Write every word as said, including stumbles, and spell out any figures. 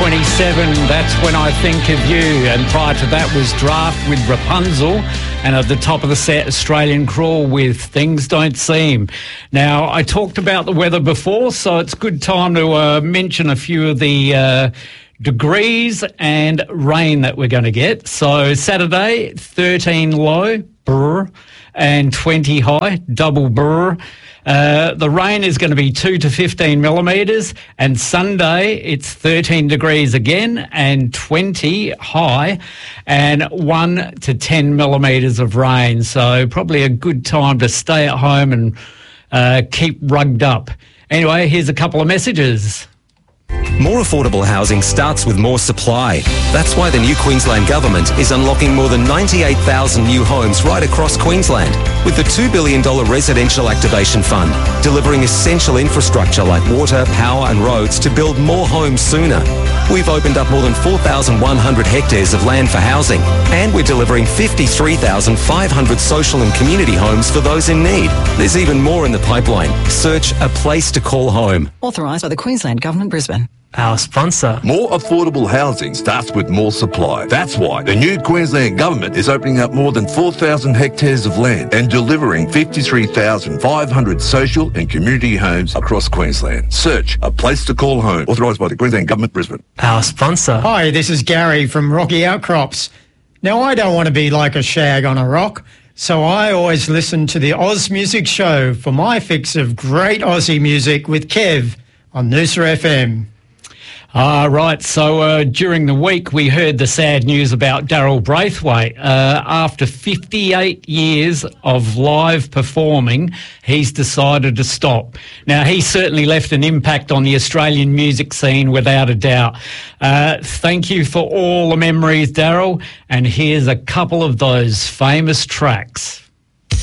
twenty-seven, That's When I Think of You. And prior to that was Draft with Rapunzel. And at the top of the set, Australian Crawl with Things Don't Seem. Now, I talked about the weather before, so it's good time to uh, mention a few of the uh, degrees and rain that we're going to get. So Saturday, thirteen low, brr, and twenty high, double brr. Uh, the rain is going to be two to fifteen millimetres, and Sunday it's thirteen degrees again and twenty high and one to ten millimetres of rain. So probably a good time to stay at home and uh, keep rugged up. Anyway, here's a couple of messages. More affordable housing starts with more supply. That's why the new Queensland Government is unlocking more than ninety-eight thousand new homes right across Queensland with the two billion dollars Residential Activation Fund, delivering essential infrastructure like water, power and roads to build more homes sooner. We've opened up more than four thousand one hundred hectares of land for housing, and we're delivering fifty-three thousand five hundred social and community homes for those in need. There's even more in the pipeline. Search A Place to Call Home. Authorised by the Queensland Government, Brisbane. Our sponsor. More affordable housing starts with more supply. That's why the new Queensland Government is opening up more than four thousand hectares of land and delivering fifty-three thousand five hundred social and community homes across Queensland. Search A Place to Call Home. Authorised by the Queensland Government, Brisbane. Our sponsor. Hi, this is Gary from Rocky Outcrops. Now, I don't want to be like a shag on a rock, so I always listen to the Oz Music Show for my fix of great Aussie music with Kev on Noosa F M. Ah, right. So uh, during the week, we heard the sad news about Daryl Braithwaite. Uh, after fifty-eight years of live performing, he's decided to stop. Now, he certainly left an impact on the Australian music scene, without a doubt. Uh, thank you for all the memories, Daryl. And here's a couple of those famous tracks.